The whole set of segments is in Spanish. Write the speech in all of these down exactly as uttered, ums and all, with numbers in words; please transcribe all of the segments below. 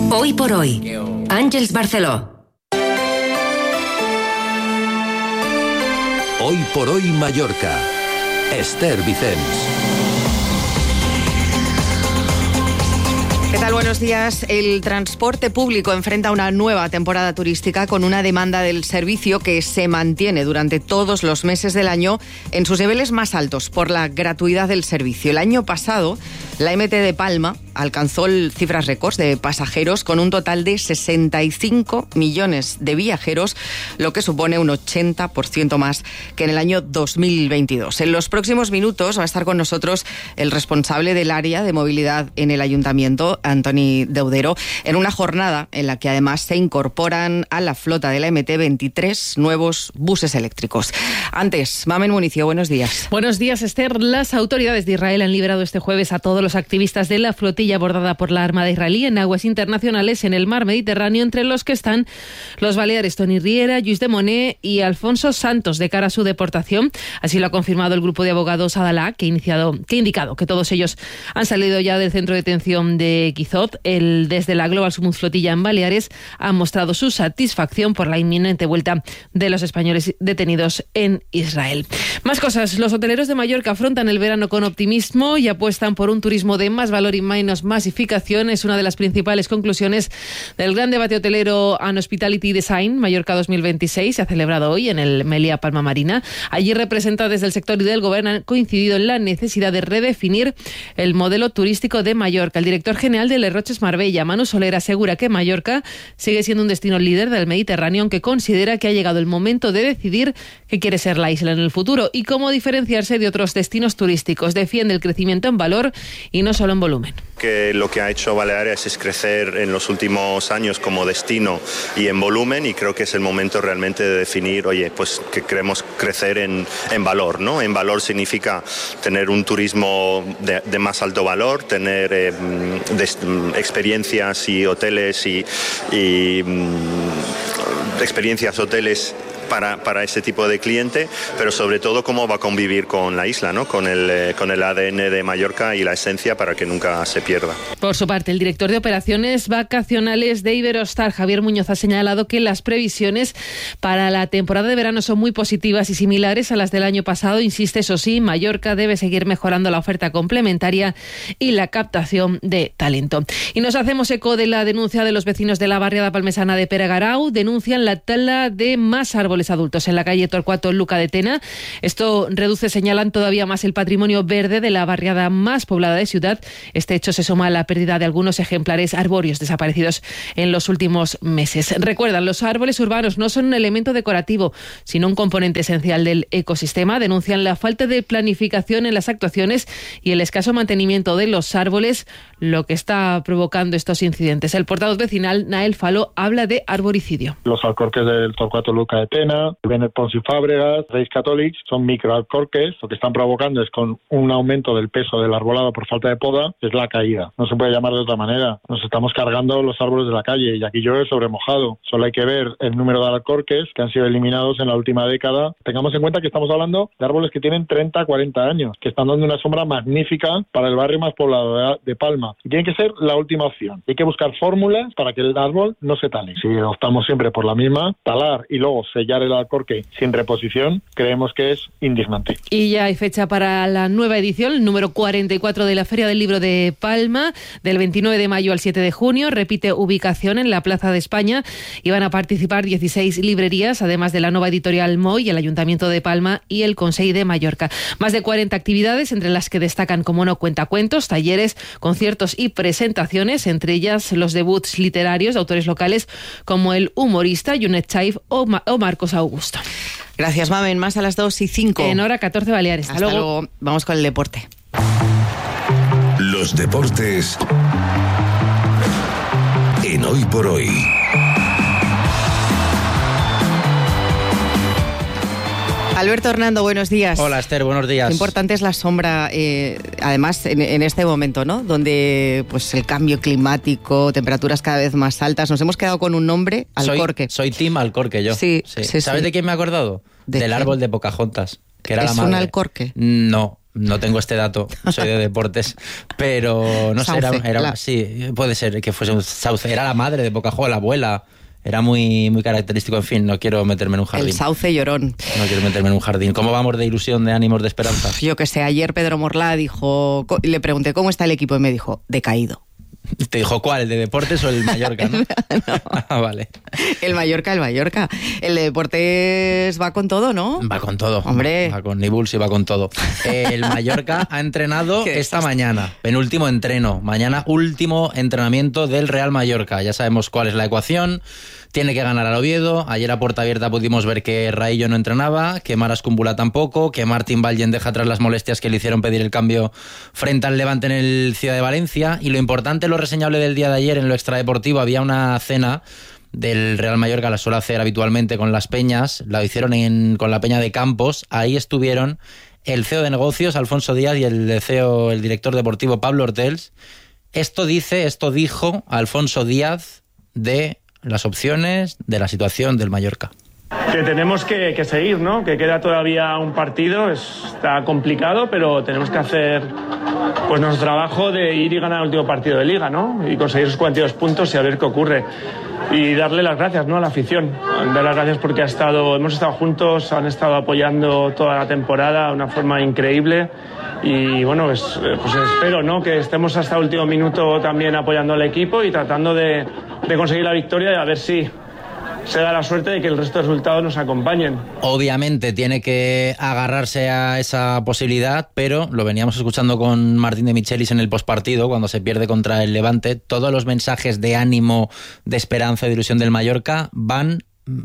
Hoy por hoy, Àngels Barceló. Hoy por hoy Mallorca, Esther Vicens. ¿Qué tal? Buenos días. El transporte público enfrenta una nueva temporada turística con una demanda del servicio que se mantiene durante todos los meses del año en sus niveles más altos por la gratuidad del servicio. El año pasado, la M T de Palma alcanzó cifras récords de pasajeros con un total de sesenta y cinco millones de viajeros, lo que supone un ochenta por ciento más que en el año dos mil veintidós. En los próximos minutos va a estar con nosotros el responsable del área de movilidad en el ayuntamiento, Antoni Deudero, en una jornada en la que además se incorporan a la flota de la M T veintitrés nuevos buses eléctricos. Antes, Mamen Municio, buenos días. Buenos días, Esther. Las autoridades de Israel han liberado este jueves a todos los activistas de la flotilla abordada por la Armada israelí en aguas internacionales en el mar Mediterráneo, entre los que están los baleares Toni Riera, Lluís de Monet y Alfonso Santos, de cara a su deportación. Así lo ha confirmado el grupo de abogados Adalá, que ha, iniciado, que ha indicado que todos ellos han salido ya del centro de detención de Quizot. El, desde la Global Smooth Flotilla en Baleares han mostrado su satisfacción por la inminente vuelta de los españoles detenidos en Israel. Más cosas. Los hoteleros de Mallorca afrontan el verano con optimismo y apuestan por un turismo de más valor y menos masificación. Es una de las principales conclusiones del gran debate hotelero and Hospitality Design Mallorca dos mil veintiséis. Se ha celebrado hoy en el Meliá Palma Marina. Allí representantes del sector y del gobierno han coincidido en la necesidad de redefinir el modelo turístico de Mallorca. El director general de Les Roches Marbella, Manu Soler, asegura que Mallorca sigue siendo un destino líder del Mediterráneo, aunque considera que ha llegado el momento de decidir qué quiere ser la isla en el futuro y cómo diferenciarse de otros destinos turísticos. Defiende el crecimiento en valor y no solo en volumen. Que lo que ha hecho Baleares es crecer en los últimos años como destino y en volumen, y creo que es el momento realmente de definir, oye, pues que queremos crecer en, en valor, ¿no? En valor significa tener un turismo de, de más alto valor, tener eh, de, experiencias y hoteles y, y mm, experiencias hoteles Para, para ese tipo de cliente, pero sobre todo cómo va a convivir con la isla, ¿no? Con el, eh, con el A D N de Mallorca y la esencia para que nunca se pierda. Por su parte, el director de operaciones vacacionales de Iberostar, Javier Muñoz, ha señalado que las previsiones para la temporada de verano son muy positivas y similares a las del año pasado. Insiste, eso sí, Mallorca debe seguir mejorando la oferta complementaria y la captación de talento. Y nos hacemos eco de la denuncia de los vecinos de la barriada palmesana de Peregarau. Denuncian la tala de más árboles adultos en la calle Torcuato Luca de Tena. Esto reduce, señalan, todavía más el patrimonio verde de la barriada más poblada de ciudad. Este hecho se suma a la pérdida de algunos ejemplares arbóreos desaparecidos en los últimos meses. Recuerdan, los árboles urbanos no son un elemento decorativo, sino un componente esencial del ecosistema. Denuncian la falta de planificación en las actuaciones y el escaso mantenimiento de los árboles, lo que está provocando estos incidentes. El portavoz vecinal, Nael Falo, habla de arboricidio. Los alcorques del Torcuato Luca de Tena, Benet Pons y Fábregas, Reis Catòlics, son microalcorques. Lo que están provocando es, con un aumento del peso del arbolado por falta de poda, es la caída. No se puede llamar de otra manera. Nos estamos cargando los árboles de la calle y aquí llueve sobre mojado. Solo hay que ver el número de alcorques que han sido eliminados en la última década. Tengamos en cuenta que estamos hablando de árboles que tienen treinta, cuarenta años, que están dando una sombra magnífica para el barrio más poblado de Palma. Y tiene que ser la última opción. Hay que buscar fórmulas para que el árbol no se tale. Si optamos siempre por la misma, talar y luego sellar el alcorque sin reposición, creemos que es indignante. Y ya hay fecha para la nueva edición, el número cuarenta y cuatro de la Feria del Libro de Palma, del veintinueve de mayo al siete de junio. Repite ubicación en la Plaza de España y van a participar dieciséis librerías, además de la Nova Editorial Moy, el Ayuntamiento de Palma y el Consell de Mallorca. Más de cuarenta actividades, entre las que destacan, como no, cuentacuentos, talleres, conciertos y presentaciones, entre ellas los debuts literarios de autores locales como el humorista Junet Chaif o, Ma- o Marcos Augusto. Gracias, Mamen. Más a las dos y cinco. En hora catorce Baleares. Hasta, Hasta luego. luego. Vamos con el deporte. Los deportes en Hoy por Hoy. Alberto Hernando, buenos días. Hola, Esther, buenos días. Qué importante es la sombra, eh, además, en, en este momento, ¿no? Donde pues el cambio climático, temperaturas cada vez más altas. Nos hemos quedado con un nombre, Alcorque. Soy, soy Team Alcorque, yo. Sí, sí, sí. ¿Sabes sí. de quién me he acordado? ¿De Del quién? árbol de Pocahontas. Que era ¿Es la madre. un alcorque? No, No tengo este dato, soy de deportes, pero no Sauce, sé, era, era la... sí, puede ser que fuese un sauce, era la madre de Bocajuego, la abuela, era muy, muy característico, en fin, no quiero meterme en un jardín. El sauce llorón. No quiero meterme en un jardín. ¿Cómo vamos de ilusión, de ánimos, de esperanza? Yo que sé, ayer Pedro Morlá dijo, le pregunté cómo está el equipo y me dijo, decaído. ¿Te dijo cuál? ¿El de deportes o el Mallorca, no? no. Ah, vale. El Mallorca, el Mallorca. El de deportes va con todo, ¿no? Va con todo. Hombre. Va con Nibulsi, va con todo. El Mallorca ha entrenado esta mañana. Penúltimo entreno. Mañana último entrenamiento del Real Mallorca. Ya sabemos cuál es la ecuación. Tiene que ganar al Oviedo. Ayer a puerta abierta pudimos ver que Raillo no entrenaba, que Maras Kumbula tampoco, que Martín Vallen deja atrás las molestias que le hicieron pedir el cambio frente al Levante en el Ciudad de Valencia. Y lo importante, lo reseñable del día de ayer en lo extradeportivo, había una cena del Real Mallorca, la suele hacer habitualmente con las peñas, la hicieron en, con la peña de Campos. Ahí estuvieron el C E O de negocios, Alfonso Díaz, y el C E O, el director deportivo, Pablo Hortels. Esto dice, esto dijo Alfonso Díaz de las opciones de la situación del Mallorca. Que tenemos que, que seguir, ¿no? Que queda todavía un partido, está complicado, pero tenemos que hacer pues nuestro trabajo de ir y ganar el último partido de Liga, ¿no? Y conseguir esos cuarenta y dos puntos y a ver qué ocurre. Y darle las gracias, ¿no?, a la afición. Dar las gracias porque ha estado, hemos estado juntos, han estado apoyando toda la temporada de una forma increíble. Y bueno, pues, pues espero, ¿no?, que estemos hasta el último minuto también apoyando al equipo y tratando de, de conseguir la victoria y a ver si se da la suerte de que el resto de resultados nos acompañen. Obviamente tiene que agarrarse a esa posibilidad, pero lo veníamos escuchando con Martín de Michelis en el postpartido, cuando se pierde contra el Levante. Todos los mensajes de ánimo, de esperanza, de ilusión del Mallorca van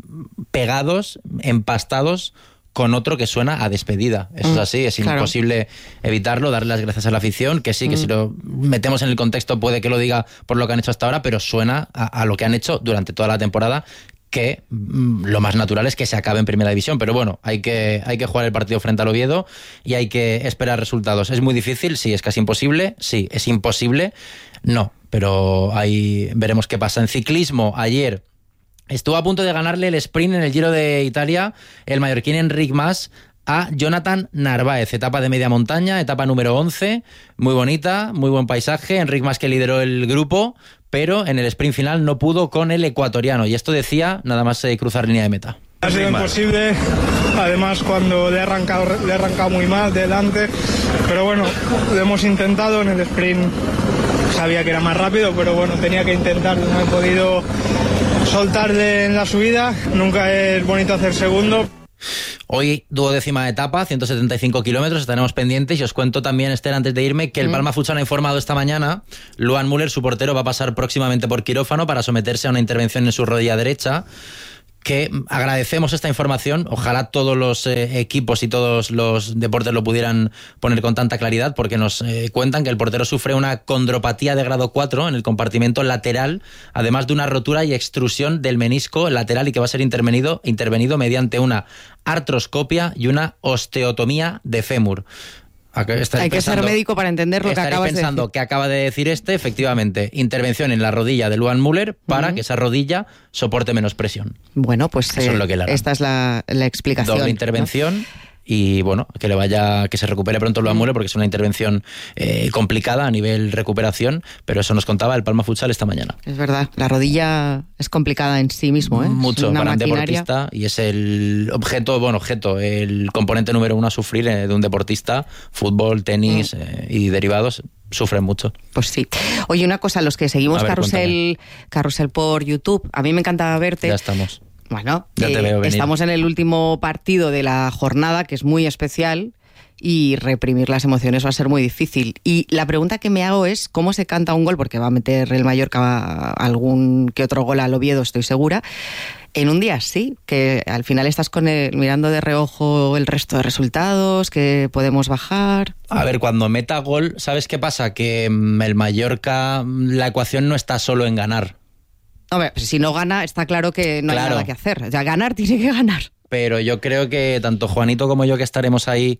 pegados, empastados con otro que suena a despedida. Eso mm, es así, es claro. Imposible evitarlo, darle las gracias a la afición, que sí, que mm. si lo metemos en el contexto puede que lo diga por lo que han hecho hasta ahora, pero suena a, a lo que han hecho durante toda la temporada, que mm, lo más natural es que se acabe en Primera División. Pero bueno, hay que, hay que jugar el partido frente al Oviedo y hay que esperar resultados. ¿Es muy difícil? Sí. ¿Es casi imposible? Sí. ¿Es imposible? No, pero ahí veremos qué pasa. En ciclismo, ayer estuvo a punto de ganarle el sprint en el Giro de Italia el mallorquín Enric Mas a Jonathan Narváez. Etapa de media montaña, etapa número once, muy bonita, muy buen paisaje. Enric Mas, que lideró el grupo, pero en el sprint final no pudo con el ecuatoriano. Y esto decía nada más eh, cruzar línea de meta. Ha sido imposible, además cuando le he arrancado, le he arrancado muy mal delante, pero bueno, lo hemos intentado. En el sprint sabía que era más rápido, pero bueno, tenía que intentar, no he podido soltarle en la subida. Nunca es bonito hacer segundo. Hoy duodécima etapa, ciento setenta y cinco kilómetros, estaremos pendientes y os cuento también, Esther, antes de irme, que el Palma Futsal ha informado esta mañana. Luan Müller, su portero, va a pasar próximamente por quirófano para someterse a una intervención en su rodilla derecha, que agradecemos esta información. Ojalá todos los eh, equipos y todos los deportes lo pudieran poner con tanta claridad, porque nos eh, cuentan que el portero sufre una condropatía de grado cuatro en el compartimento lateral, además de una rotura y extrusión del menisco lateral, y que va a ser intervenido, intervenido mediante una artroscopia y una osteotomía de fémur. Hay pensando, que ser médico para entender lo que acabas de decir. Estaréis pensando que acaba de decir este, efectivamente, intervención en la rodilla de Luan Müller para uh-huh. que esa rodilla soporte menos presión. Bueno, pues Eso eh, es lo que le esta es la, la explicación. Doble intervención, ¿no? Y bueno, que le vaya, que se recupere pronto Luan Müller, porque es una intervención eh, complicada a nivel recuperación, pero eso nos contaba el Palma Futsal esta mañana. Es verdad, la rodilla es complicada en sí mismo, ¿eh? Mucho una para un maquinaria. deportista, y es el objeto, bueno, objeto, el componente número uno a sufrir de un deportista. Fútbol, tenis mm. eh, y derivados sufren mucho. Pues sí. Oye, una cosa, los que seguimos ver, Carrusel, Carrusel por YouTube, a mí me encanta verte. Ya estamos. Bueno, ya te eh, veo venir. Estamos en el último partido de la jornada, que es muy especial, y reprimir las emociones va a ser muy difícil. Y la pregunta que me hago es, ¿cómo se canta un gol? Porque va a meter el Mallorca algún que otro gol al Oviedo, estoy segura. En un día así, que al final estás con el, mirando de reojo el resto de resultados, que podemos bajar. A ver, cuando meta gol, ¿sabes qué pasa? Que el Mallorca, la ecuación no está solo en ganar. Hombre, si no gana, está claro que no claro. hay nada que hacer. O sea, ganar tiene que ganar. Pero yo creo que tanto Juanito como yo, que estaremos ahí,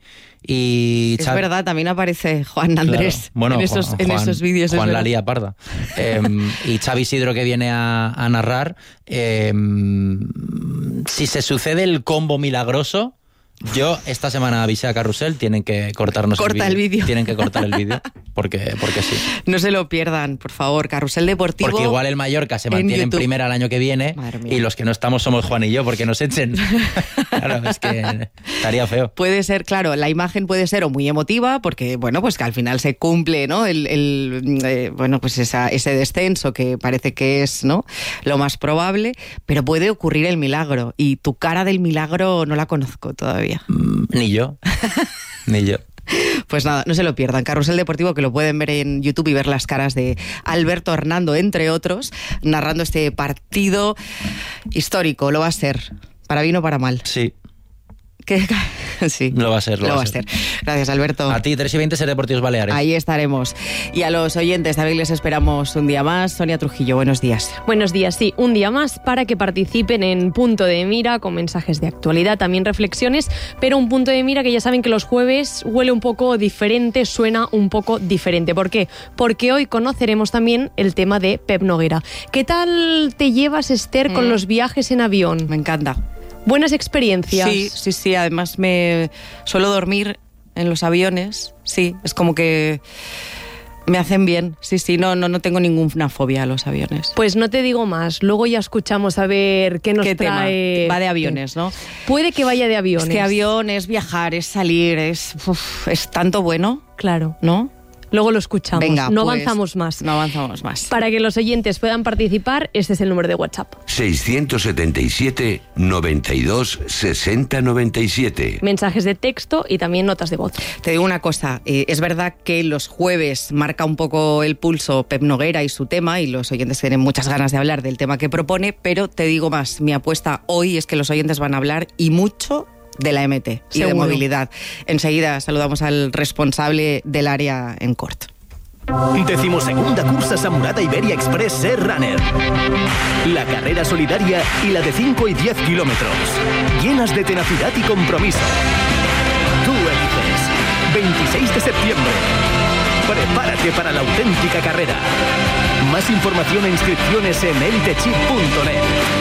y... Es Chad... verdad, también aparece Juan Andrés claro. bueno, en, esos, Juan, en esos vídeos. Juan la lía parda. eh, y Xavi Isidro, que viene a, a narrar. Eh, si se sucede el combo milagroso, Yo esta semana avisé a Carrusel, tienen que cortarnos Corta el vídeo. Tienen que cortar el vídeo, porque, porque sí. No se lo pierdan, por favor, Carrusel Deportivo. Porque igual el Mallorca se mantiene en, en primera el año que viene y los que no estamos somos Juan y yo, porque nos echen. Claro, es que estaría feo. Puede ser, claro, la imagen puede ser o muy emotiva, porque, bueno, pues que al final se cumple, ¿no? El, el eh, bueno, pues esa, ese descenso que parece que es, ¿no?, lo más probable, pero puede ocurrir el milagro, y tu cara del milagro no la conozco todavía. Mm, ni yo, ni yo. Pues nada, no se lo pierdan. Carrusel Deportivo, que lo pueden ver en YouTube y ver las caras de Alberto Hernando, entre otros, narrando este partido histórico. Lo va a ser, para bien o para mal. Sí. ¿Qué? Sí. Lo va a ser, lo, lo va va a ser. Gracias, Alberto. A ti, tres y veinte, Ser Deportivos Baleares. Ahí estaremos. Y a los oyentes también les esperamos un día más. Sonia Trujillo, buenos días. Buenos días, sí, un día más para que participen en Punto de Mira con mensajes de actualidad, también reflexiones, pero un punto de mira que ya saben que los jueves huele un poco diferente, suena un poco diferente. ¿Por qué? Porque hoy conoceremos también el tema de Pep Noguera. ¿Qué tal te llevas, Esther, con mm. los viajes en avión? Me encanta. ¿Buenas experiencias? Sí, sí, sí. Además me suelo dormir en los aviones. Sí, es como que me hacen bien. Sí, sí, no, no, no tengo ninguna fobia a los aviones. Pues no te digo más. Luego ya escuchamos a ver qué nos ¿Qué trae. Tema? Va de aviones, ¿no? Puede que vaya de aviones. Es que avión es viajar, es salir, es, uf, es tanto bueno. Claro. ¿No? Luego lo escuchamos. Venga, no pues, avanzamos más. No avanzamos más. Para que los oyentes puedan participar, este es el número de WhatsApp. seiscientos setenta y siete, noventa y dos, sesenta, noventa y siete. Mensajes de texto y también notas de voz. Te digo una cosa, eh, es verdad que los jueves marca un poco el pulso Pep Noguera y su tema, y los oyentes tienen muchas ganas de hablar del tema que propone, pero te digo más, mi apuesta hoy es que los oyentes van a hablar, y mucho, de la M T y Seguro. de movilidad. Enseguida saludamos al responsable del área en Cort. Decimosegunda cursa Samurata Iberia Express Ser Runner. La carrera solidaria y la de cinco y diez kilómetros. Llenas de tenacidad y compromiso. Tú eliges. veintiséis de septiembre. Prepárate para la auténtica carrera. Más información e inscripciones en elitechip punto net.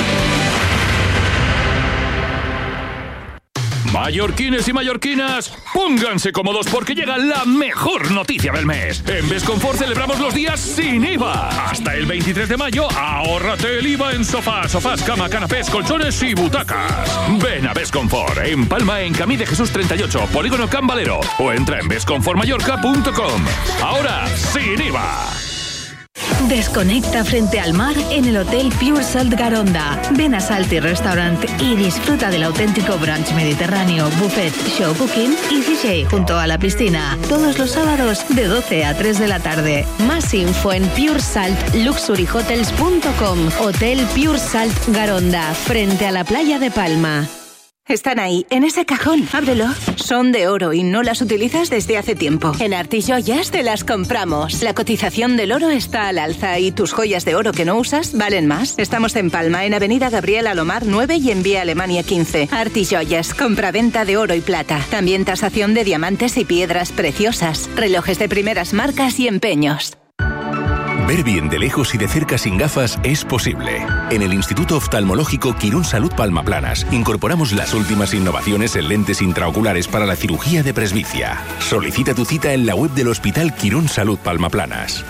Mallorquines y mallorquinas, pónganse cómodos porque llega la mejor noticia del mes. En Besconfort celebramos los días sin I V A. Hasta el veintitrés de mayo, ahórrate el I V A en sofás, sofás, cama, canapés, colchones y butacas. Ven a Besconfort, en Palma, en Camí de Jesús treinta y ocho, Polígono Can Valero, o entra en besconfort mallorca punto com. Ahora, sin I V A. Desconecta frente al mar en el Hotel Pure Salt Garonda. Ven a Salty Restaurant y disfruta del auténtico brunch mediterráneo, buffet, show cooking y D J junto a la piscina. Todos los sábados de doce a tres de la tarde. Más info en pure salt luxury hotels punto com. Hotel Pure Salt Garonda, frente a la playa de Palma. Están ahí, en ese cajón. Ábrelo. Son de oro y no las utilizas desde hace tiempo. En Artijoyas te las compramos. La cotización del oro está al alza y tus joyas de oro que no usas valen más. Estamos en Palma, en Avenida Gabriel Alomar nueve y en Vía Alemania quince. Artijoyas, compraventa de oro y plata. También tasación de diamantes y piedras preciosas. Relojes de primeras marcas y empeños. Ver bien de lejos y de cerca sin gafas es posible. En el Instituto Oftalmológico Quirón Salud Palma Planas incorporamos las últimas innovaciones en lentes intraoculares para la cirugía de presbicia. Solicita tu cita en la web del Hospital Quirón Salud Palma Planas.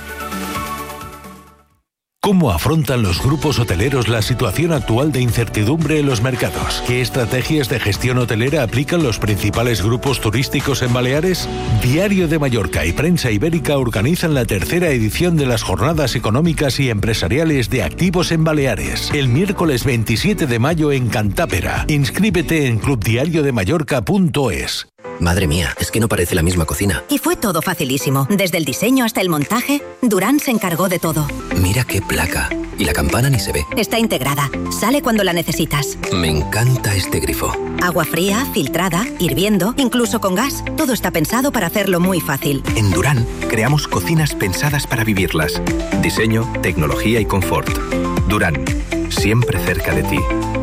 ¿Cómo afrontan los grupos hoteleros la situación actual de incertidumbre en los mercados? ¿Qué estrategias de gestión hotelera aplican los principales grupos turísticos en Baleares? Diario de Mallorca y Prensa Ibérica organizan la tercera edición de las Jornadas Económicas y Empresariales de Activos en Baleares, el miércoles veintisiete de mayo en Cantápera. Inscríbete en club diario de mallorca punto es. Madre mía, es que no parece la misma cocina. Y fue todo facilísimo. Desde el diseño hasta el montaje, Durán se encargó de todo. Mira qué placa. Y la campana ni se ve. Está integrada. Sale cuando la necesitas. Me encanta este grifo. Agua fría, filtrada, hirviendo, incluso con gas. Todo está pensado para hacerlo muy fácil. En Durán, creamos cocinas pensadas para vivirlas. Diseño, tecnología y confort. Durán, siempre cerca de ti.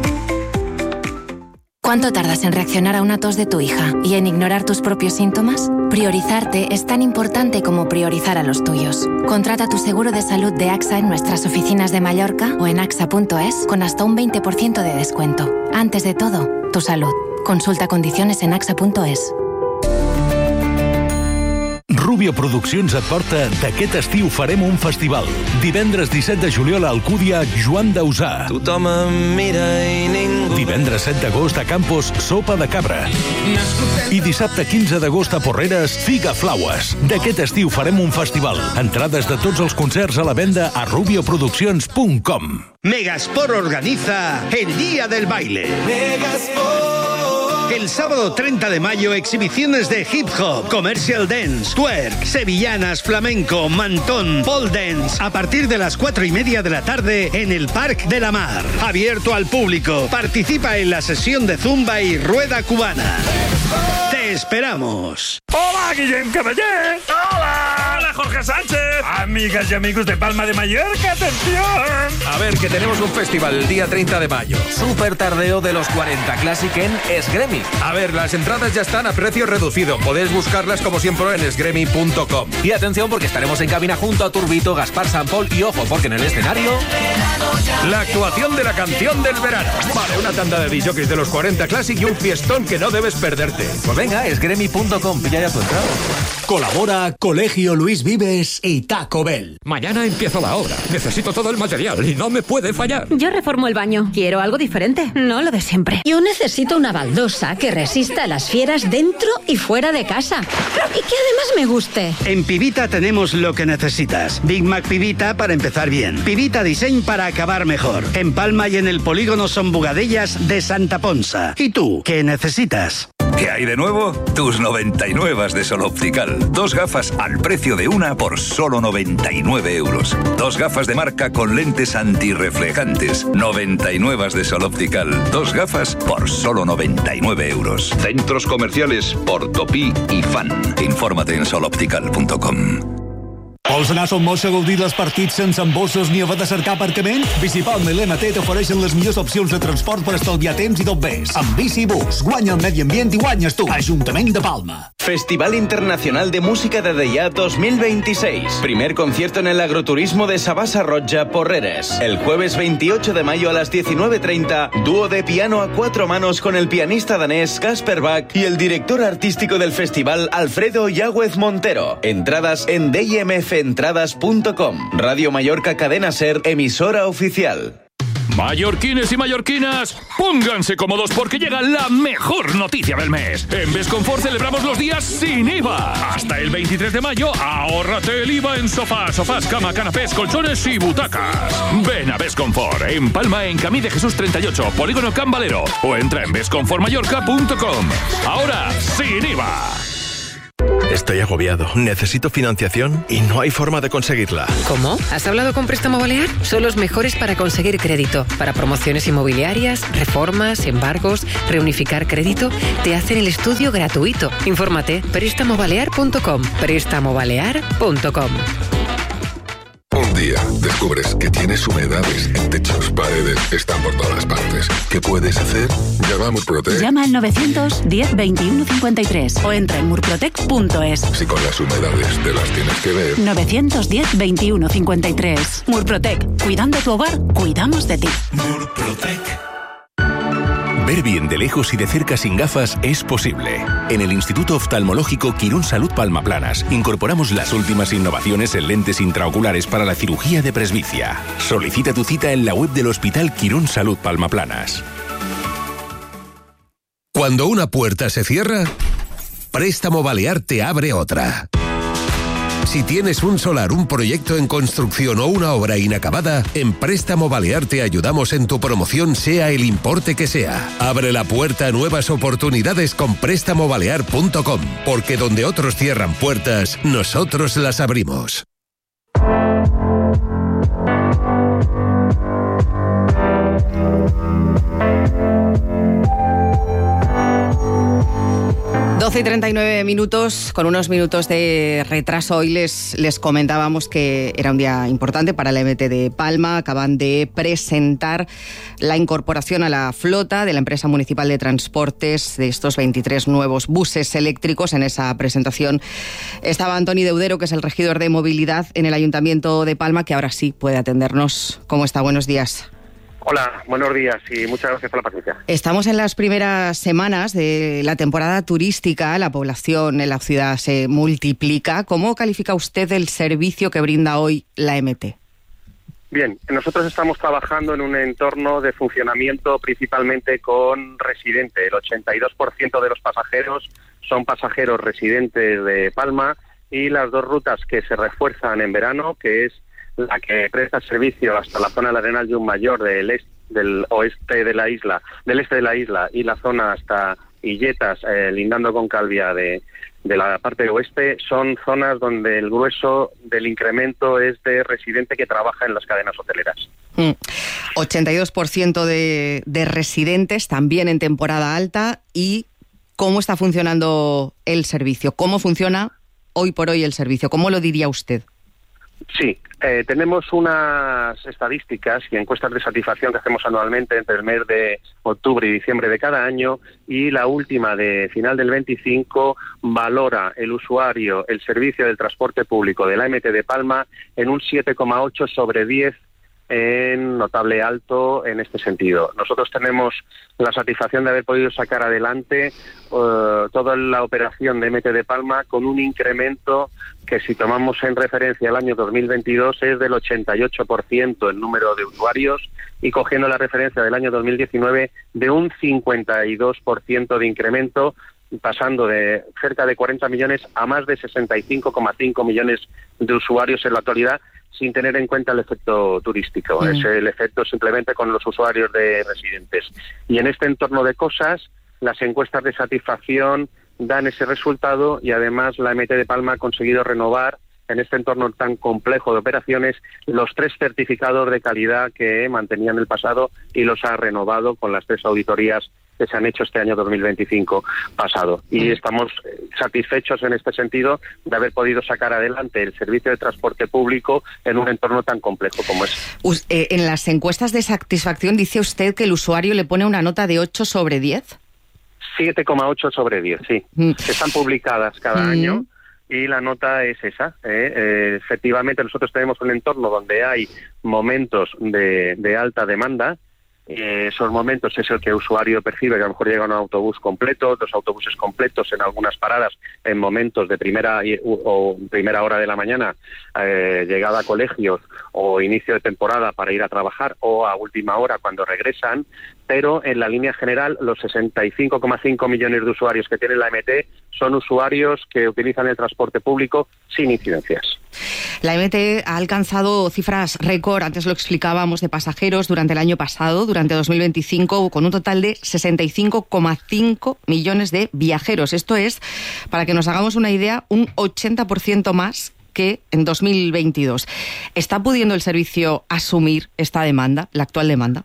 ¿Cuánto tardas en reaccionar a una tos de tu hija y en ignorar tus propios síntomas? Priorizarte es tan importante como priorizar a los tuyos. Contrata tu seguro de salud de AXA en nuestras oficinas de Mallorca o en axa punto es con hasta un veinte por ciento de descuento. Antes de todo, tu salud. Consulta condiciones en axa punto es. Rubio Produccions et porta d'aquest estiu farem un festival. Divendres disset de juliol a Alcúdia, Joan Dausà. Tothom em mira i ningú... Divendres set d'agost a Campos, Sopa de Cabra. I dissabte quinze d'agost a Porreres, Figa Flaues. D'aquest estiu farem un festival. Entrades de tots els concerts a la venda a rubio produccions punt com. Megasport organiza el Día del Baile. Megasport. El sábado treinta de mayo, exhibiciones de hip hop, commercial dance, twerk, sevillanas, flamenco, mantón, pole dance, a partir de las cuatro y media de la tarde en el Parc de la Mar. Abierto al público. Participa en la sesión de zumba y rueda cubana. ¡Te esperamos! ¡Hola, Guillem Caballé! ¡Hola! ¡Hola, Jorge Sánchez! Amigas y amigos de Palma de Mallorca, ¡atención! A ver, que tenemos un festival el día treinta de mayo. Super tardeo de los cuarenta Classic en Esgremi. A ver, las entradas ya están a precio reducido. Podéis buscarlas como siempre en esgremi punto com. Y atención, porque estaremos en cabina junto a Turbito, Gaspar Sampol y ojo, porque en el escenario... la actuación de la canción del verano. Vale, una tanda de disjockeys de los cuarenta Classic y un fiestón que no debes perderte. Pues venga, esgremi punto com, pilla ya tu entrada. Colabora Colegio Luis Vives y Taco Bell. Mañana empieza la obra. Necesito todo el material y no me puede fallar. Yo reformo el baño. Quiero algo diferente, no lo de siempre. Yo necesito una baldosa que resista a las fieras dentro y fuera de casa. Y que además me guste. En Pivita tenemos lo que necesitas. Big Mac Pivita para empezar bien. Pivita Design para acabar mejor. En Palma y en el polígono Son Bugadellas de Santa Ponsa. ¿Y tú, qué necesitas? ¿Qué hay de nuevo? Tus noventa y nueve de Sol Optical. Dos gafas al precio de una por solo noventa y nueve euros. Dos gafas de marca con lentes antirreflejantes. noventa y nueve de Sol Optical. Dos gafas por solo noventa y nueve euros. Centros comerciales Portopí y Fan. Infórmate en sol optical punto com. Vols anar a Son Moix a gaudir dels partits sense embossos ni haver de cercar aparcament? Bicipalma i l'M T t'ofereixen les millors opcions de transport per estalviar temps i tot ves. Amb Bicibús, guanya el medi ambient i guanyes tu. Ajuntament de Palma. Festival Internacional de Música de Deià dos mil veintiséis. Primer concierto en el agroturismo de Sabasa Roja, Porreres. El jueves veintiocho de mayo a las diecinueve treinta, dúo de piano a cuatro manos con el pianista danés Kasper Bach y el director artístico del festival Alfredo Yáguez Montero. Entradas en D M F entradas punto com. Radio Mallorca Cadena Ser, emisora oficial. Mallorquines y mallorquinas, pónganse cómodos porque llega la mejor noticia del mes. En Besconfort celebramos los días sin I V A. Hasta el veintitrés de mayo, ahórrate el I V A en sofás, sofás, cama, canapés, colchones y butacas. Ven a Besconfort, en Palma, en Camí de Jesús treinta y ocho, Polígono Can Valero, o entra en besconfort mallorca punto com. Ahora, sin I V A. Estoy agobiado. Necesito financiación y no hay forma de conseguirla. ¿Cómo? ¿Has hablado con Préstamo Balear? Son los mejores para conseguir crédito. Para promociones inmobiliarias, reformas, embargos, reunificar crédito, te hacen el estudio gratuito. Infórmate, préstamo balear punto com. préstamo balear punto com. Un día descubres que tienes humedades en techos, paredes, están por todas partes. ¿Qué puedes hacer? Llama a Murprotec. Llama al novecientos diez veintiuno cincuenta y tres o entra en murprotec punto es. Si con las humedades te las tienes que ver. novecientos diez veintiuno cincuenta y tres. Murprotec. Cuidando tu hogar, cuidamos de ti. Murprotec. Ver bien de lejos y de cerca sin gafas es posible. En el Instituto Oftalmológico Quirón Salud Palma Planas incorporamos las últimas innovaciones en lentes intraoculares para la cirugía de presbicia. Solicita tu cita en la web del Hospital Quirón Salud Palma Planas. Cuando una puerta se cierra, Préstamo Balear te abre otra. Si tienes un solar, un proyecto en construcción o una obra inacabada, en Préstamo Balear te ayudamos en tu promoción, sea el importe que sea. Abre la puerta a nuevas oportunidades con préstamo balear punto com, porque donde otros cierran puertas, nosotros las abrimos. doce y treinta y nueve minutos, con unos minutos de retraso. Hoy les, les comentábamos que era un día importante para la M T de Palma. Acaban de presentar la incorporación a la flota de la empresa municipal de transportes de estos veintitrés nuevos buses eléctricos. En esa presentación estaba Antoni Deudero, que es el regidor de movilidad en el Ayuntamiento de Palma, que ahora sí puede atendernos. ¿Cómo está? Buenos días. Hola, buenos días y muchas gracias por la paciencia. Estamos en las primeras semanas de la temporada turística, la población en la ciudad se multiplica. ¿Cómo califica usted el servicio que brinda hoy la M T? Bien, nosotros estamos trabajando en un entorno de funcionamiento principalmente con residentes. El ochenta y dos por ciento de los pasajeros son pasajeros residentes de Palma y las dos rutas que se refuerzan en verano, que es la que presta servicio hasta la zona del Arenal de Mayor del, est, del oeste de la isla, del este de la isla y la zona hasta Illetas, eh, lindando con Calvia de, de la parte oeste, son zonas donde el grueso del incremento es de residente que trabaja en las cadenas hoteleras. Mm. ochenta y dos por ciento de, de residentes también en temporada alta. ¿Y cómo está funcionando el servicio? ¿Cómo funciona hoy por hoy el servicio? ¿Cómo lo diría usted? Sí, eh, tenemos unas estadísticas y encuestas de satisfacción que hacemos anualmente entre el mes de octubre y diciembre de cada año, y la última de final del veinticinco valora el usuario el servicio del transporte público de la M T de Palma en un siete coma ocho sobre diez, en notable alto en este sentido. Nosotros tenemos la satisfacción de haber podido sacar adelante uh, toda la operación de M T de Palma con un incremento que, si tomamos en referencia el año dos mil veintidós, es del ochenta y ocho por ciento el número de usuarios, y cogiendo la referencia del año dos mil diecinueve de un cincuenta y dos por ciento de incremento, pasando de cerca de cuarenta millones a más de sesenta y cinco coma cinco millones de usuarios en la actualidad, sin tener en cuenta el efecto turístico. Mm. Es el efecto simplemente con los usuarios de residentes. Y en este entorno de cosas, las encuestas de satisfacción dan ese resultado, y además la M T de Palma ha conseguido renovar en este entorno tan complejo de operaciones los tres certificados de calidad que mantenía en el pasado, y los ha renovado con las tres auditorías que se han hecho este año dos mil veinticinco pasado. Y estamos satisfechos en este sentido de haber podido sacar adelante el servicio de transporte público en un entorno tan complejo como es. Us, eh, en las encuestas de satisfacción dice usted que el usuario le pone una nota de ocho sobre diez. siete coma ocho sobre diez, sí. Mm. Están publicadas cada mm. año. Y la nota es esa. ¿eh? Eh, efectivamente, nosotros tenemos un entorno donde hay momentos de, de alta demanda. Eh, esos momentos es el que el usuario percibe, que a lo mejor llega un autobús completo, dos autobuses completos en algunas paradas, en momentos de primera y, o primera hora de la mañana, eh, llegada a colegios o inicio de temporada para ir a trabajar, o a última hora cuando regresan. Pero en la línea general, los sesenta y cinco coma cinco millones de usuarios que tiene la M T son usuarios que utilizan el transporte público sin incidencias. La M T ha alcanzado cifras récord, antes lo explicábamos, de pasajeros durante el año pasado, durante dos mil veinticinco, con un total de sesenta y cinco coma cinco millones de viajeros. Esto es, para que nos hagamos una idea, un ochenta por ciento más que en dos mil veintidós. ¿Está pudiendo el servicio asumir esta demanda, la actual demanda?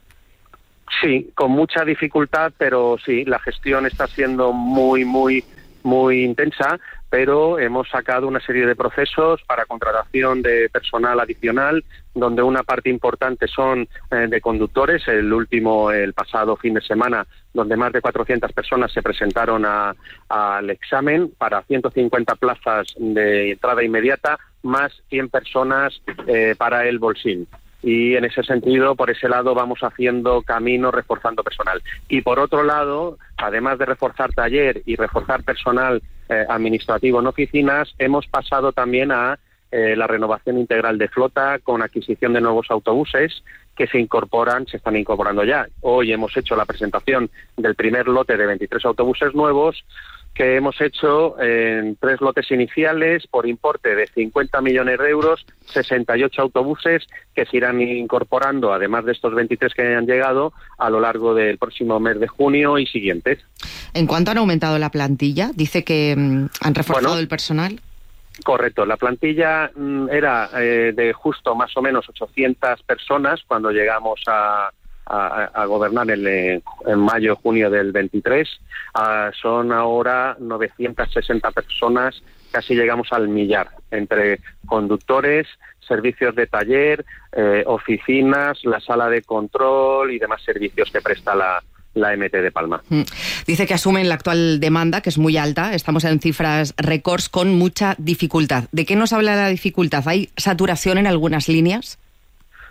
Sí, con mucha dificultad, pero sí, la gestión está siendo muy, muy, muy intensa, pero hemos sacado una serie de procesos para contratación de personal adicional, donde una parte importante son eh, de conductores. El último, el pasado fin de semana, donde más de cuatrocientas personas se presentaron a, al examen para ciento cincuenta plazas de entrada inmediata, más cien personas eh, para el bolsín. Y en ese sentido, por ese lado, vamos haciendo camino reforzando personal. Y por otro lado, además de reforzar taller y reforzar personal eh, administrativo en oficinas, hemos pasado también a eh, la renovación integral de flota con adquisición de nuevos autobuses que se incorporan, se están incorporando ya. Hoy hemos hecho la presentación del primer lote de veintitrés autobuses nuevos, que hemos hecho en tres lotes iniciales por importe de cincuenta millones de euros, sesenta y ocho autobuses que se irán incorporando, además de estos veintitrés que han llegado, a lo largo del próximo mes de junio y siguientes. ¿En cuánto han aumentado la plantilla? Dice que um, han reforzado bueno, el personal. Correcto, la plantilla mm, era eh, de justo más o menos ochocientas personas cuando llegamos a... A, a gobernar en, en mayo, junio del veintitrés. Uh, son ahora novecientas sesenta personas, casi llegamos al millar, entre conductores, servicios de taller, eh, oficinas, la sala de control y demás servicios que presta la, la M T de Palma. Dice que asumen la actual demanda, que es muy alta, estamos en cifras récords con mucha dificultad. ¿De qué nos habla la dificultad? ¿Hay saturación en algunas líneas?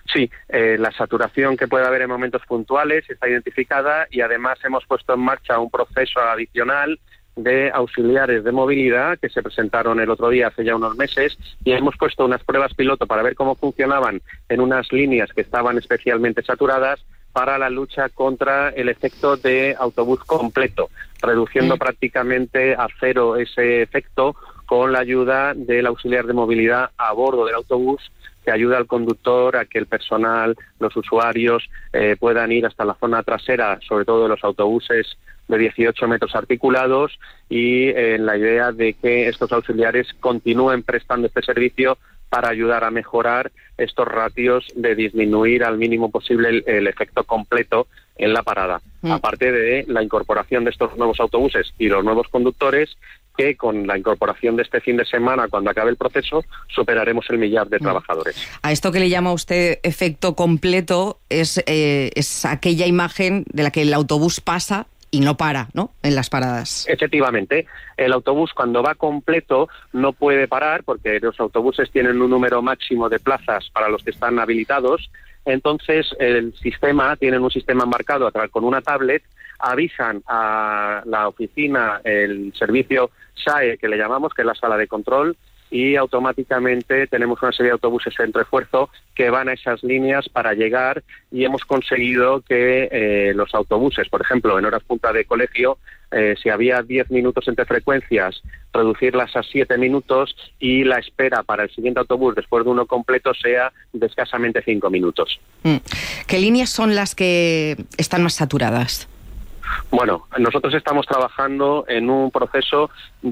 Sí, eh, la saturación que puede haber en momentos puntuales está identificada y además hemos puesto en marcha un proceso adicional de auxiliares de movilidad que se presentaron el otro día hace ya unos meses y hemos puesto unas pruebas piloto para ver cómo funcionaban en unas líneas que estaban especialmente saturadas para la lucha contra el efecto de autobús completo, reduciendo mm. prácticamente a cero ese efecto con la ayuda del auxiliar de movilidad a bordo del autobús, que ayuda al conductor a que el personal, los usuarios, eh, puedan ir hasta la zona trasera, sobre todo de los autobuses de dieciocho metros articulados, y en eh, la idea de que estos auxiliares continúen prestando este servicio para ayudar a mejorar estos ratios de disminuir al mínimo posible el, el efecto completo en la parada. Mm. Aparte de la incorporación de estos nuevos autobuses y los nuevos conductores, que con la incorporación de este fin de semana, cuando acabe el proceso, superaremos el millar de mm. trabajadores. A esto que le llama usted efecto completo es, eh, es aquella imagen de la que el autobús pasa y no para, ¿no?, en las paradas. Efectivamente, el autobús cuando va completo no puede parar porque los autobuses tienen un número máximo de plazas para los que están habilitados. Entonces el sistema, tienen un sistema embarcado a través con una tablet, avisan a la oficina, el servicio S A E que le llamamos, que es la sala de control, y automáticamente tenemos una serie de autobuses en refuerzo que van a esas líneas para llegar, y hemos conseguido que eh, los autobuses, por ejemplo, en horas punta de colegio, eh, si había diez minutos entre frecuencias, reducirlas a siete minutos, y la espera para el siguiente autobús después de uno completo sea de escasamente cinco minutos. ¿Qué líneas son las que están más saturadas? Bueno, nosotros estamos trabajando en un proceso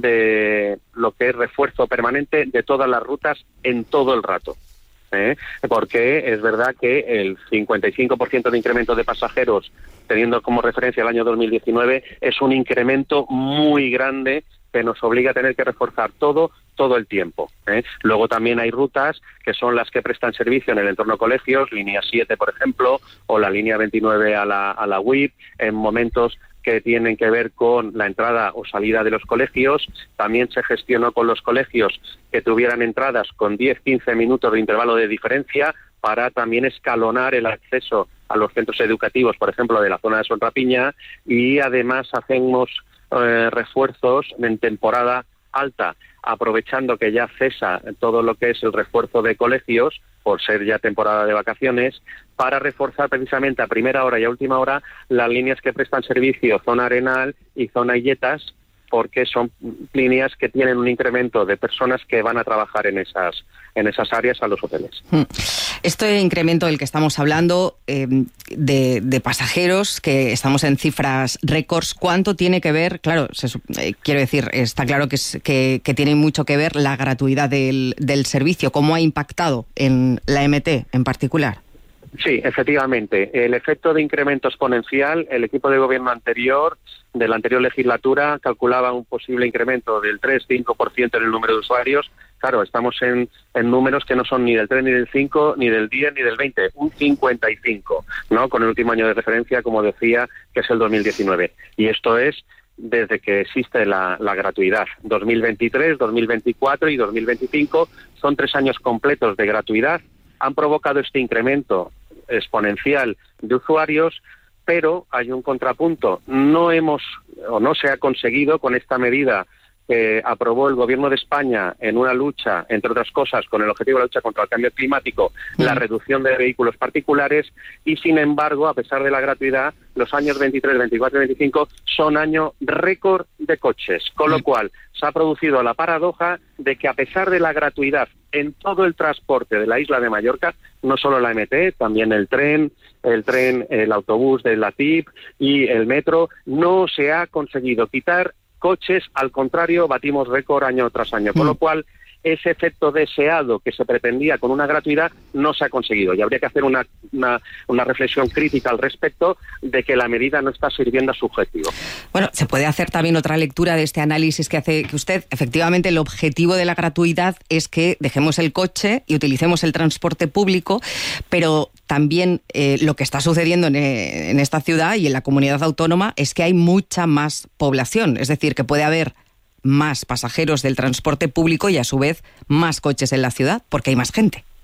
de lo que es refuerzo permanente de todas las rutas en todo el rato, ¿eh? Porque es verdad que el cincuenta y cinco por ciento de incremento de pasajeros, teniendo como referencia el año dos mil diecinueve, es un incremento muy grande que nos obliga a tener que reforzar todo, todo el tiempo, ¿eh? Luego también hay rutas que son las que prestan servicio en el entorno colegios, línea siete, por ejemplo, o la línea veintinueve a la, a la U I P, en momentos que tienen que ver con la entrada o salida de los colegios. También se gestionó con los colegios que tuvieran entradas con diez a quince minutos de intervalo de diferencia para también escalonar el acceso a los centros educativos, por ejemplo, de la zona de Sonrapiña, y además hacemos eh, refuerzos en temporada alta, aprovechando que ya cesa todo lo que es el refuerzo de colegios, por ser ya temporada de vacaciones, para reforzar precisamente a primera hora y a última hora las líneas que prestan servicio zona Arenal y zona Illetas, porque son líneas que tienen un incremento de personas que van a trabajar en esas en esas áreas a los hoteles. Este incremento del que estamos hablando, eh, de, de pasajeros, que estamos en cifras récords, ¿cuánto tiene que ver? Claro, se, eh, quiero decir, está claro que, es, que, que tiene mucho que ver la gratuidad del, del servicio. ¿Cómo ha impactado en la M T en particular? Sí, efectivamente. El efecto de incremento exponencial, el equipo de gobierno anterior, de la anterior legislatura, calculaba un posible incremento del tres a cinco por ciento en el número de usuarios. Claro, estamos en, en números que no son ni del tres, ni del cinco, ni del diez, ni del veinte, un cincuenta y cinco, ¿no? Con el último año de referencia, como decía, que es el dos mil diecinueve. Y esto es desde que existe la, la gratuidad. dos mil veintitrés, dos mil veinticuatro y dos mil veinticinco son tres años completos de gratuidad. Han provocado este incremento exponencial de usuarios, pero hay un contrapunto. No hemos o no se ha conseguido con esta medida que aprobó el Gobierno de España en una lucha, entre otras cosas, con el objetivo de la lucha contra el cambio climático, mm. la reducción de vehículos particulares, y sin embargo, a pesar de la gratuidad, los años veintitrés, veinticuatro y veinticinco son año récord de coches, con lo cual se ha producido la paradoja de que a pesar de la gratuidad en todo el transporte de la isla de Mallorca, no solo la M T, también el tren, el tren, el autobús de la T I P y el metro, no se ha conseguido quitar coches, al contrario, batimos récord año tras año, con lo cual ese efecto deseado que se pretendía con una gratuidad no se ha conseguido, y habría que hacer una, una, una reflexión crítica al respecto de que la medida no está sirviendo a su objetivo. Bueno, se puede hacer también otra lectura de este análisis que hace que usted. Efectivamente, el objetivo de la gratuidad es que dejemos el coche y utilicemos el transporte público, pero también eh, lo que está sucediendo en, en esta ciudad y en la comunidad autónoma es que hay mucha más población, es decir, que puede haber más pasajeros del transporte público y a su vez más coches en la ciudad, porque hay más gente.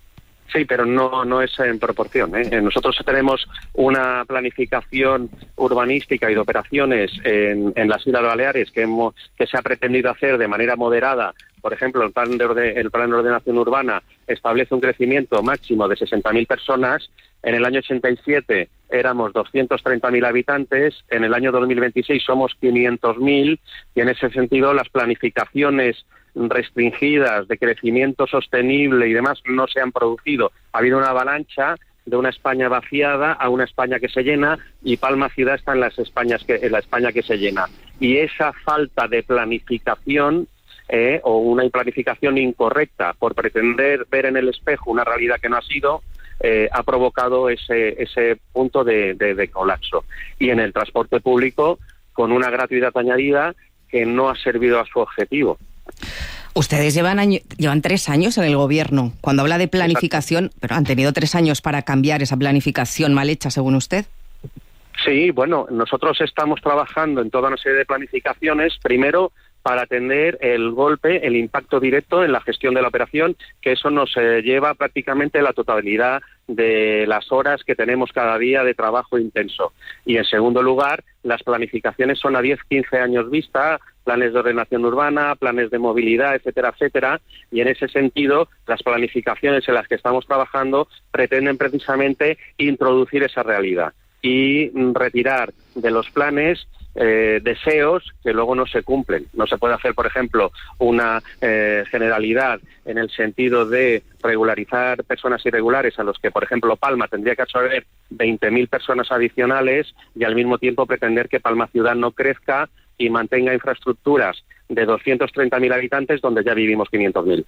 Sí, pero no no es en proporción, ¿eh? Nosotros tenemos una planificación urbanística y de operaciones en, en las Islas Baleares que hemos que se ha pretendido hacer de manera moderada. Por ejemplo, el plan de, orde, el plan de ordenación urbana establece un crecimiento máximo de sesenta mil personas. En el año ochenta y siete éramos doscientos treinta mil habitantes, en el año dos mil veintiséis somos quinientos mil, y en ese sentido las planificaciones restringidas de crecimiento sostenible y demás no se han producido. Ha habido una avalancha de una España vaciada a una España que se llena, y Palma Ciudad está en las Españas que en la España que se llena. Y esa falta de planificación eh, o una planificación incorrecta por pretender ver en el espejo una realidad que no ha sido, eh, ha provocado ese ese punto de, de, de colapso. Y en el transporte público, con una gratuidad añadida que no ha servido a su objetivo. Ustedes llevan año, llevan tres años en el gobierno. Cuando habla de planificación, Exacto. pero han tenido tres años para cambiar esa planificación mal hecha, según usted. Sí, bueno, nosotros estamos trabajando en toda una serie de planificaciones, primero para atender el golpe, el impacto directo en la gestión de la operación, que eso nos eh, lleva prácticamente la totalidad de las horas que tenemos cada día de trabajo intenso. Y en segundo lugar, las planificaciones son a diez, quince años vista, planes de ordenación urbana, planes de movilidad, etcétera, etcétera, y en ese sentido las planificaciones en las que estamos trabajando pretenden precisamente introducir esa realidad y retirar de los planes eh, deseos que luego no se cumplen. No se puede hacer, por ejemplo, una eh, generalidad en el sentido de regularizar personas irregulares a los que, por ejemplo, Palma tendría que absorber veinte mil personas adicionales y al mismo tiempo pretender que Palma Ciudad no crezca y mantenga infraestructuras de doscientos treinta mil habitantes donde ya vivimos quinientos mil.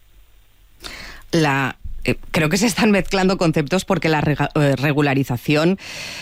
La, eh, creo que se están mezclando conceptos porque la rega, eh, regularización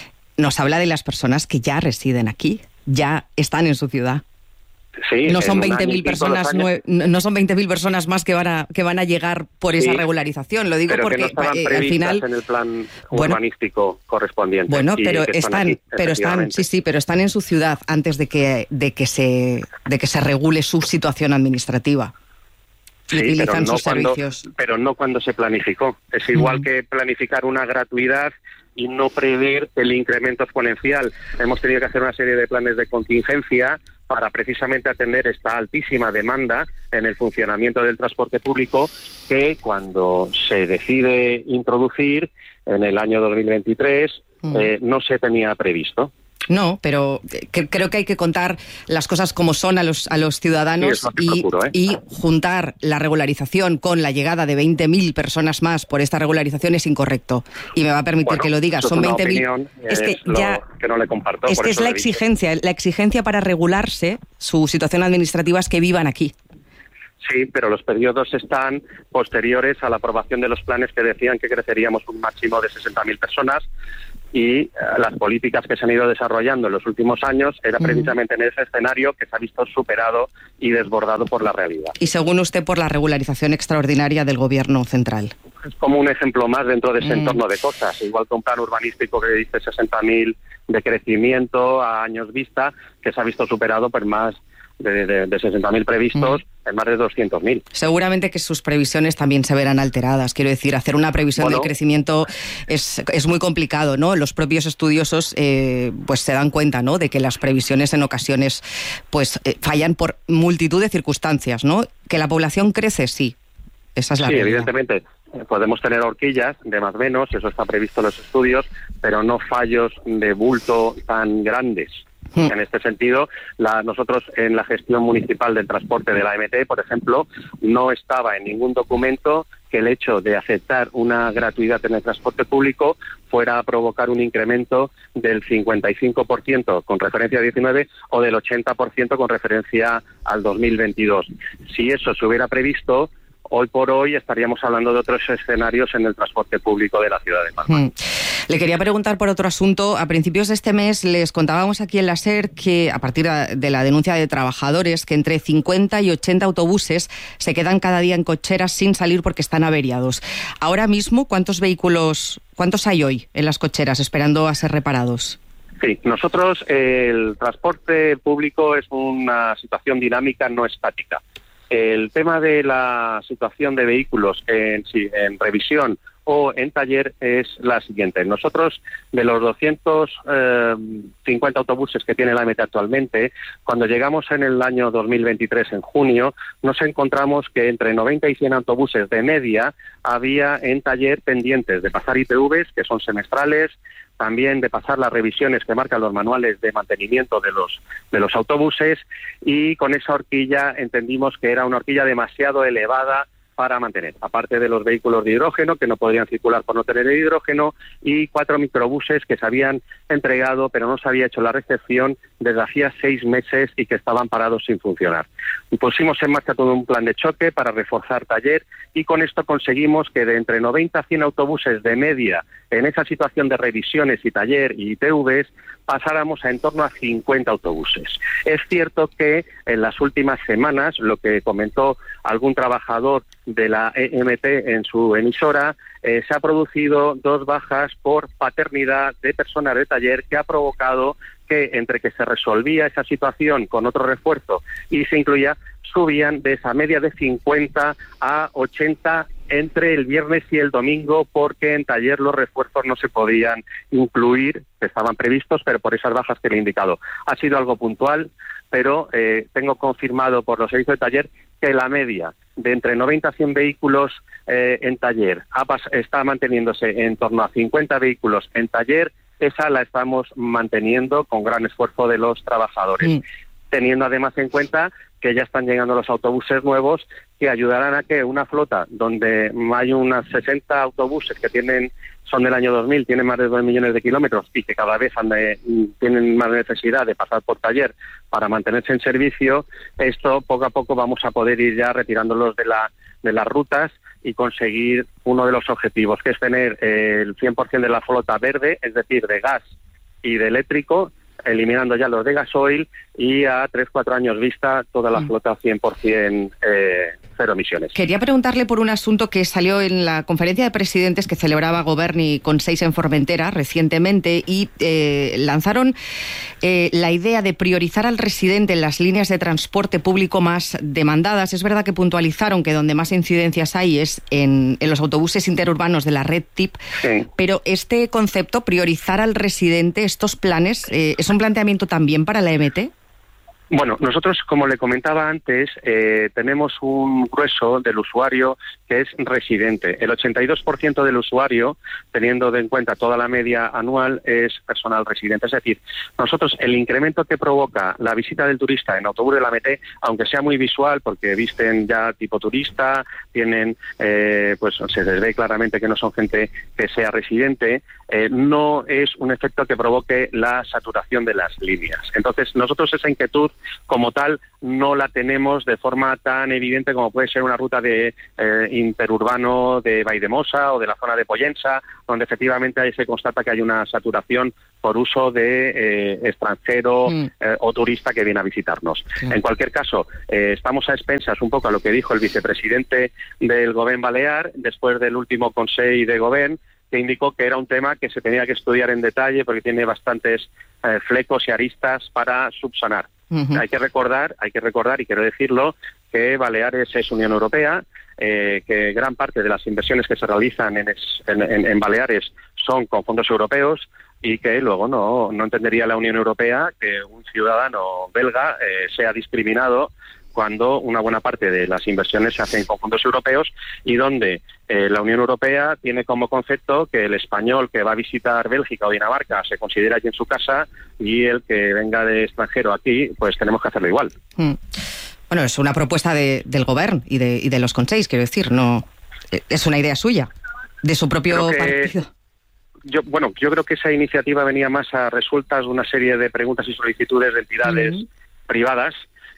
nos habla de las personas que ya residen aquí, ya están en su ciudad. Sí, no son veinte mil personas, nue- no son veinte mil personas más que van a que van a llegar por esa sí, regularización. Lo digo pero porque que no estaban eh, al final en el plan urbanístico bueno, correspondiente. Bueno, pero están, están, aquí, pero están, sí, sí, pero están en su ciudad antes de que de que se de que se regule su situación administrativa. Sí, utilizan pero no sus cuando, servicios. pero no cuando se planificó. Es igual mm. que planificar una gratuidad y no prever el incremento exponencial. Hemos tenido que hacer una serie de planes de contingencia para precisamente atender esta altísima demanda en el funcionamiento del transporte público que cuando se decide introducir en el año dos mil veintitrés mm. eh, no se tenía previsto. No, pero que, creo que hay que contar las cosas como son a los a los ciudadanos sí, y, procuro, ¿eh? y juntar la regularización con la llegada de veinte mil personas más por esta regularización es incorrecto. Y me va a permitir bueno, que lo diga. Son veinte mil. Es que ya que no le comparto. Es que es la exigencia, la exigencia para regularse su situación administrativa es que vivan aquí. Sí, pero los periodos están posteriores a la aprobación de los planes que decían que creceríamos un máximo de sesenta mil personas. Y uh, las políticas que se han ido desarrollando en los últimos años era precisamente en ese escenario que se ha visto superado y desbordado por la realidad. Y según usted, por la regularización extraordinaria del gobierno central. Es como un ejemplo más dentro de ese mm. entorno de cosas. Igual que un plan urbanístico que dice sesenta mil de crecimiento a años vista, que se ha visto superado por más de, de, de sesenta mil previstos mm. en más de doscientos mil. Seguramente que sus previsiones también se verán alteradas. Quiero decir, hacer una previsión bueno, del crecimiento es, es muy complicado, ¿no? Los propios estudiosos eh, pues se dan cuenta, ¿no?, de que las previsiones en ocasiones pues eh, fallan por multitud de circunstancias, ¿no? Que la población crece, sí. Esa es la sí, realidad. Evidentemente. Podemos tener horquillas de más o menos, eso está previsto en los estudios, pero no fallos de bulto tan grandes. En este sentido, la, nosotros en la gestión municipal del transporte de la A M T, por ejemplo, no estaba en ningún documento que el hecho de aceptar una gratuidad en el transporte público fuera a provocar un incremento del cincuenta y cinco por ciento con referencia a diecinueve o del ochenta por ciento con referencia al dos mil veintidós. Si eso se hubiera previsto, hoy por hoy estaríamos hablando de otros escenarios en el transporte público de la ciudad de Palma. Mm. Le quería preguntar por otro asunto. A principios de este mes les contábamos aquí en la SER que, a partir de la denuncia de trabajadores, que entre cincuenta y ochenta autobuses se quedan cada día en cocheras sin salir porque están averiados. Ahora mismo, ¿cuántos vehículos, cuántos hay hoy en las cocheras esperando a ser reparados? Sí, nosotros eh, el transporte público es una situación dinámica, no estática. El tema de la situación de vehículos en, sí, en revisión o en taller es la siguiente. Nosotros, de los doscientos cincuenta autobuses que tiene la M T actualmente, cuando llegamos en el año dos mil veintitrés, en junio, nos encontramos que entre noventa y cien autobuses de media había en taller pendientes de pasar I T Vs, que son semestrales, también de pasar las revisiones que marcan los manuales de mantenimiento de los de los autobuses, y con esa horquilla entendimos que era una horquilla demasiado elevada para mantener, aparte de los vehículos de hidrógeno que no podrían circular por no tener el hidrógeno, y cuatro microbuses que se habían entregado pero no se había hecho la recepción desde hacía seis meses y que estaban parados sin funcionar. Y pusimos en marcha todo un plan de choque para reforzar taller, y con esto conseguimos que de entre noventa a cien autobuses de media en esa situación de revisiones y taller y I T Vs pasáramos a en torno a cincuenta autobuses. Es cierto que en las últimas semanas, lo que comentó algún trabajador de la E M T en su emisora, eh, se ha producido dos bajas por paternidad de personas de taller, que ha provocado que entre que se resolvía esa situación con otro refuerzo y se incluía, subían de esa media de cincuenta a ochenta entre el viernes y el domingo, porque en taller los refuerzos no se podían incluir, que estaban previstos, pero por esas bajas que le he indicado. Ha sido algo puntual, pero eh, tengo confirmado por los servicios de taller que la media de entre noventa a cien vehículos eh, en taller ha está manteniéndose en torno a cincuenta vehículos en taller. Esa la estamos manteniendo con gran esfuerzo de los trabajadores, mm. teniendo además en cuenta que ya están llegando los autobuses nuevos que ayudarán a que una flota donde hay unas sesenta autobuses que tienen son del año dos mil, tienen más de dos millones de kilómetros y que cada vez han de, tienen más necesidad de pasar por taller para mantenerse en servicio, esto poco a poco vamos a poder ir ya retirándolos de, la, de las rutas y conseguir uno de los objetivos, que es tener eh, el cien por ciento de la flota verde, es decir, de gas y de eléctrico, eliminando ya los de gasoil, y a tres cuatro años vista toda la flota cien por ciento eh, cero emisiones. Quería preguntarle por un asunto que salió en la conferencia de presidentes que celebraba Goberni con seis en Formentera recientemente, y eh, lanzaron eh, la idea de priorizar al residente en las líneas de transporte público más demandadas. Es verdad que puntualizaron que donde más incidencias hay es en, en los autobuses interurbanos de la red T I P, sí. Pero este concepto, priorizar al residente, estos planes, eh, ¿es un planteamiento también para la E M T? Bueno, nosotros, como le comentaba antes, eh, tenemos un grueso del usuario que es residente. El ochenta y dos por ciento del usuario, teniendo en cuenta toda la media anual, es personal residente. Es decir, nosotros el incremento que provoca la visita del turista en autobús de la M T, aunque sea muy visual, porque visten ya tipo turista, tienen, eh, pues se les ve claramente que no son gente que sea residente, eh, no es un efecto que provoque la saturación de las líneas. Entonces, nosotros esa inquietud como tal no la tenemos de forma tan evidente como puede ser una ruta de eh, interurbano de Valldemosa o de la zona de Pollensa, donde efectivamente ahí se constata que hay una saturación por uso de eh, extranjero mm. eh, o turista que viene a visitarnos. Mm. En cualquier caso, eh, estamos a expensas un poco a lo que dijo el vicepresidente del Gobierno Balear después del último Consell de Gobierno, que indicó que era un tema que se tenía que estudiar en detalle porque tiene bastantes eh, flecos y aristas para subsanar. Uh-huh. Hay que recordar, hay que recordar y quiero decirlo, que Baleares es Unión Europea, eh, que gran parte de las inversiones que se realizan en, es, en, en, en Baleares son con fondos europeos, y que luego no, no entendería la Unión Europea que un ciudadano belga eh, sea discriminado cuando una buena parte de las inversiones se hacen con fondos europeos, y donde eh, la Unión Europea tiene como concepto que el español que va a visitar Bélgica o Dinamarca se considera allí en su casa, y el que venga de extranjero aquí, pues tenemos que hacerlo igual. Mm. Bueno, es una propuesta de, del Gobierno y de, y de los Consells, quiero decir, no es una idea suya, de su propio partido. Yo, bueno, yo creo que esa iniciativa venía más a resultas de una serie de preguntas y solicitudes de entidades mm. privadas,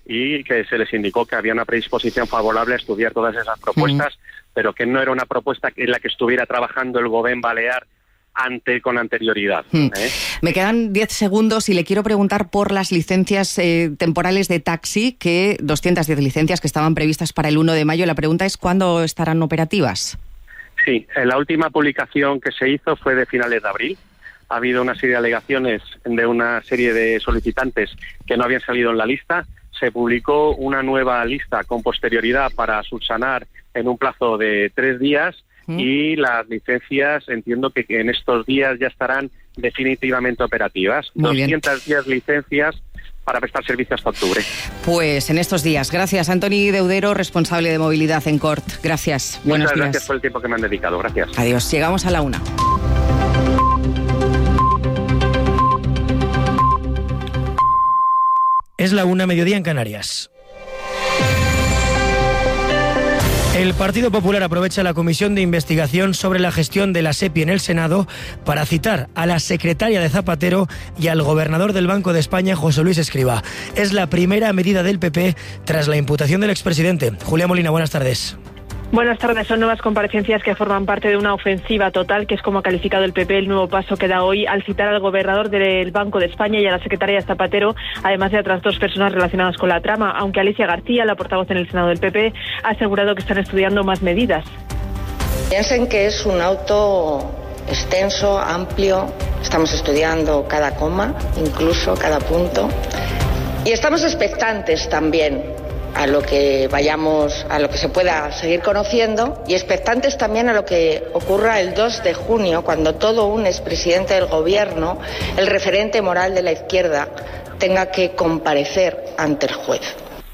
y que se les indicó que había una predisposición favorable a estudiar todas esas propuestas, mm. pero que no era una propuesta en la que estuviera trabajando el Gobierno Balear ante con anterioridad. Mm. ¿eh? Me quedan diez segundos y le quiero preguntar por las licencias eh, temporales de taxi, que doscientas diez licencias que estaban previstas para el uno de mayo. La pregunta es, ¿cuándo estarán operativas? Sí, la última publicación que se hizo fue de finales de abril. Ha habido una serie de alegaciones de una serie de solicitantes que no habían salido en la lista. Se publicó una nueva lista con posterioridad para subsanar en un plazo de tres días, ¿Mm? Y las licencias entiendo que en estos días ya estarán definitivamente operativas. Muy doscientas diez licencias para prestar servicio hasta octubre. Pues en estos días. Gracias, Antoni Deudero, responsable de movilidad en Cort. Gracias. Muchas Buenos días. Gracias por el tiempo que me han dedicado. Gracias. Adiós. Llegamos a la una. Es la una, mediodía en Canarias. El Partido Popular aprovecha la comisión de investigación sobre la gestión de la SEPI en el Senado para citar a la secretaria de Zapatero y al gobernador del Banco de España, José Luis Escrivá. Es la primera medida del P P tras la imputación del expresidente. Julia Molina, buenas tardes. Buenas tardes. Son nuevas comparecencias que forman parte de una ofensiva total, que es como ha calificado el P P el nuevo paso que da hoy al citar al gobernador del Banco de España y a la secretaria de Zapatero, además de otras dos personas relacionadas con la trama, aunque Alicia García, la portavoz en el Senado del P P, ha asegurado que están estudiando más medidas. Piensen que es un auto extenso, amplio, estamos estudiando cada coma, incluso cada punto, y estamos expectantes también a lo que vayamos, a lo que se pueda seguir conociendo, y expectantes también a lo que ocurra el dos de junio, cuando todo un expresidente del gobierno, el referente moral de la izquierda, tenga que comparecer ante el juez.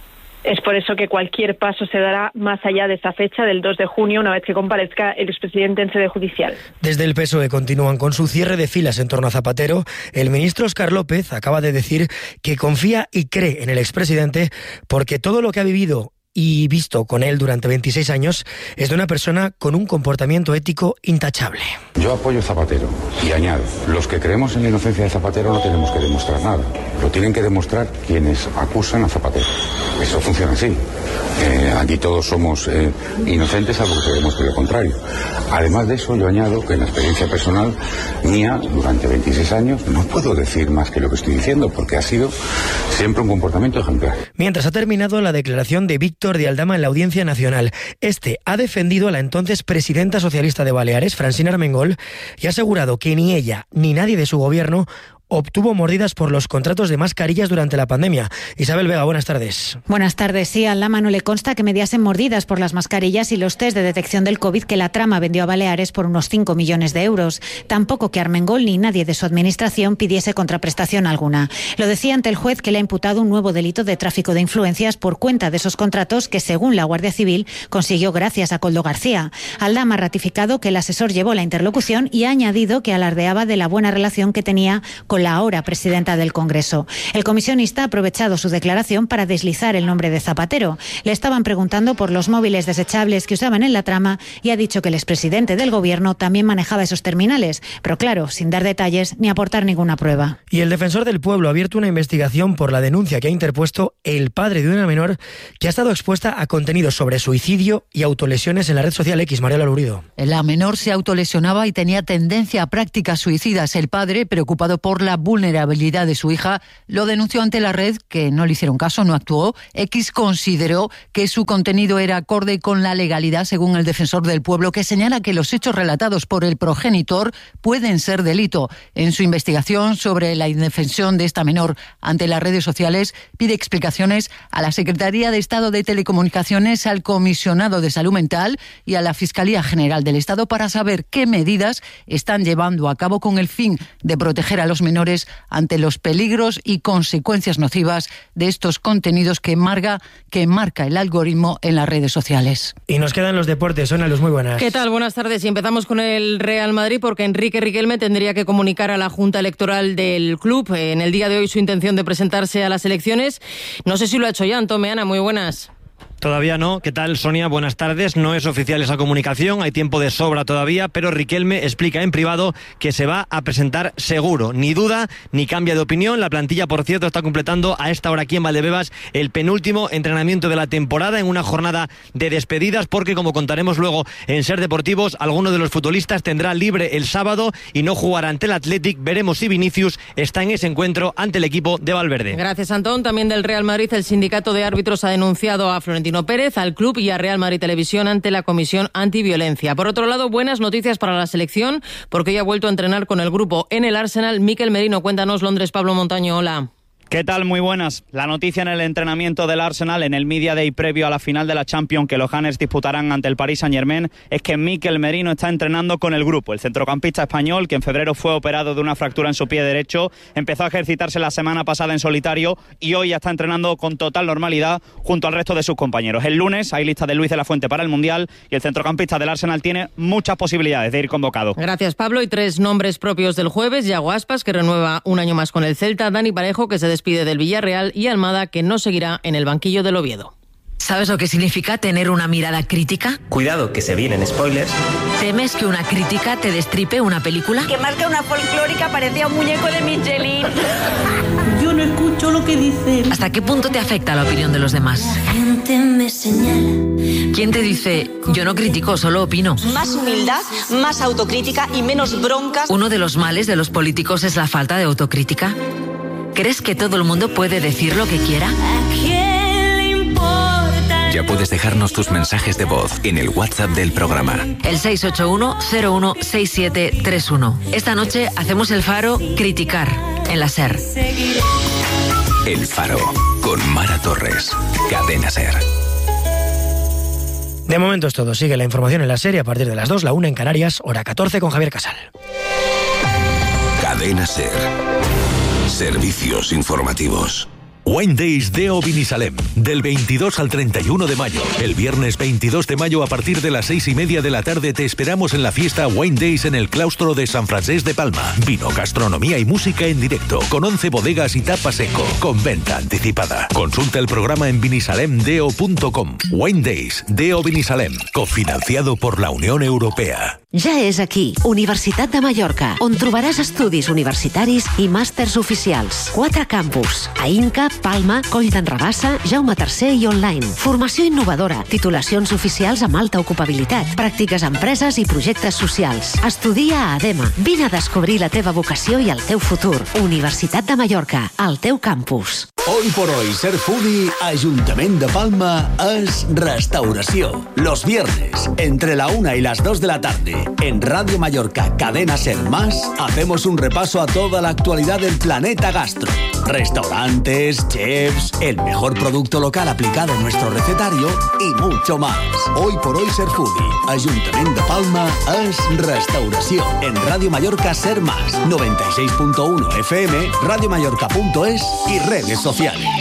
Es por eso que cualquier paso se dará más allá de esa fecha del dos de junio, una vez que comparezca el expresidente en sede judicial. Desde el P S O E continúan con su cierre de filas en torno a Zapatero. El ministro Óscar López acaba de decir que confía y cree en el expresidente porque todo lo que ha vivido y visto con él durante veintiséis años es de una persona con un comportamiento ético intachable. Yo apoyo a Zapatero y añado, los que creemos en la inocencia de Zapatero no tenemos que demostrar nada, lo tienen que demostrar quienes acusan a Zapatero. Eso funciona así. Eh, aquí todos somos eh, inocentes salvo que se demuestre lo contrario. Además de eso, yo añado que en la experiencia personal mía durante veintiséis años no puedo decir más que lo que estoy diciendo porque ha sido siempre un comportamiento ejemplar. Mientras ha terminado la declaración de Víctor de Aldama en la Audiencia Nacional. Este ha defendido a la entonces presidenta socialista de Baleares, Francina Armengol, y ha asegurado que ni ella ni nadie de su gobierno obtuvo mordidas por los contratos de mascarillas durante la pandemia. Isabel Vega, buenas tardes. Buenas tardes. Sí, a Aldama no le consta que mediasen mordidas por las mascarillas y los test de detección del COVID que la trama vendió a Baleares por unos cinco millones de euros. Tampoco que Armengol ni nadie de su administración pidiese contraprestación alguna. Lo decía ante el juez, que le ha imputado un nuevo delito de tráfico de influencias por cuenta de esos contratos que, según la Guardia Civil, consiguió gracias a Koldo García. Aldama ha ratificado que el asesor llevó la interlocución y ha añadido que alardeaba de la buena relación que tenía con la ahora presidenta del Congreso. El comisionista ha aprovechado su declaración para deslizar el nombre de Zapatero. Le estaban preguntando por los móviles desechables que usaban en la trama y ha dicho que el expresidente del Gobierno también manejaba esos terminales, pero claro, sin dar detalles ni aportar ninguna prueba. Y el defensor del pueblo ha abierto una investigación por la denuncia que ha interpuesto el padre de una menor que ha estado expuesta a contenidos sobre suicidio y autolesiones en la red social X. Mariela Lurido. La menor se autolesionaba y tenía tendencia a prácticas suicidas. El padre, preocupado por la vulnerabilidad de su hija, lo denunció ante la red, que no le hicieron caso, no actuó. X consideró que su contenido era acorde con la legalidad, según el defensor del pueblo, que señala que los hechos relatados por el progenitor pueden ser delito. En su investigación sobre la indefensión de esta menor ante las redes sociales, pide explicaciones a la Secretaría de Estado de Telecomunicaciones, al Comisionado de Salud Mental y a la Fiscalía General del Estado para saber qué medidas están llevando a cabo con el fin de proteger a los menores ante los peligros y consecuencias nocivas de estos contenidos que marca, que marca el algoritmo en las redes sociales. Y nos quedan los deportes. Son los muy buenas. ¿Qué tal? Buenas tardes. Y empezamos con el Real Madrid, porque Enrique Riquelme tendría que comunicar a la Junta Electoral del club en el día de hoy su intención de presentarse a las elecciones. No sé si lo ha hecho ya. Antón Meana, muy buenas. Todavía no. ¿Qué tal, Sonia? Buenas tardes. No es oficial esa comunicación, hay tiempo de sobra todavía, pero Riquelme explica en privado que se va a presentar seguro. Ni duda, ni cambia de opinión. La plantilla, por cierto, está completando a esta hora aquí en Valdebebas el penúltimo entrenamiento de la temporada en una jornada de despedidas, porque, como contaremos luego en Ser Deportivos, alguno de los futbolistas tendrá libre el sábado y no jugará ante el Athletic. Veremos si Vinicius está en ese encuentro ante el equipo de Valverde. Gracias, Antón. También del Real Madrid, el sindicato de árbitros ha denunciado a Florentino Pérez, al club y a Real Madrid Televisión ante la Comisión Antiviolencia. Por otro lado, buenas noticias para la selección, porque ya ha vuelto a entrenar con el grupo en el Arsenal. Mikel Merino, cuéntanos, Londres, Pablo Montaño, hola. ¿Qué tal? Muy buenas. La noticia en el entrenamiento del Arsenal en el Media Day previo a la final de la Champions que los Gunners disputarán ante el Paris Saint-Germain es que Mikel Merino está entrenando con el grupo. El centrocampista español, que en febrero fue operado de una fractura en su pie derecho, empezó a ejercitarse la semana pasada en solitario y hoy ya está entrenando con total normalidad junto al resto de sus compañeros. El lunes hay lista de Luis de la Fuente para el Mundial y el centrocampista del Arsenal tiene muchas posibilidades de ir convocado. Gracias, Pablo. Y tres nombres propios del jueves: Yago Aspas, que renueva un año más con el Celta; Dani Parejo, que se despide del Villarreal; y Almada, que no seguirá en el banquillo del Oviedo. ¿Sabes lo que significa tener una mirada crítica? Cuidado, que se vienen spoilers. ¿Temes que una crítica te destripe una película? Que más que una folclórica parecía un muñeco de Michelin. Yo no escucho lo que dicen. ¿Hasta qué punto te afecta la opinión de los demás? La gente me señala. ¿Quién te dice, yo no critico, solo opino? Más humildad, más autocrítica y menos broncas. Uno de los males de los políticos es la falta de autocrítica. ¿Crees que todo el mundo puede decir lo que quiera? ¿A quién le importa? Ya puedes dejarnos tus mensajes de voz en el WhatsApp del programa. El seis ocho uno cero uno seis siete tres uno. Esta noche hacemos el Faro Criticar en la SER. El Faro con Mara Torres. Cadena SER. De momento es todo. Sigue la información en la SER a partir de las dos, la una en Canarias, hora catorce con Javier Casal. Cadena SER. Servicios informativos. Wine Days Deo Vinisalem, del veintidós al treinta y uno de mayo. El viernes veintidós de mayo a partir de las seis y media de la tarde te esperamos en la fiesta Wine Days en el claustro de San Francesc de Palma. Vino, gastronomía y música en directo, con once bodegas y tapa seco, con venta anticipada. Consulta el programa en vinisalem deo punto com. Wine Days Deo Vinisalem, cofinanciado por la Unión Europea. Ja és aquí, Universitat de Mallorca, on trobaràs estudis universitaris i màsters oficials. Quatre campus, a Inca, Palma, Coll d'en Rabassa, Jaume tercer i online. Formació innovadora, titulacions oficials amb alta ocupabilitat, pràctiques a empreses i projectes socials. Estudia a ADEMA. Vine a descobrir la teva vocació i el teu futur. Universitat de Mallorca, al teu campus. Hoy por hoy, ser foodie, Ayuntamiento de Palma es restauración. Los viernes, entre la una y las dos de la tarde, en Radio Mallorca, Cadena Ser Más, hacemos un repaso a toda la actualidad del planeta gastro. Restaurantes, chefs, el mejor producto local aplicado en nuestro recetario y mucho más. Hoy por hoy, ser foodie, Ayuntamiento de Palma es restauración. En Radio Mallorca Ser Más, noventa y seis punto uno F M, radiomallorca punto es y redes sociales.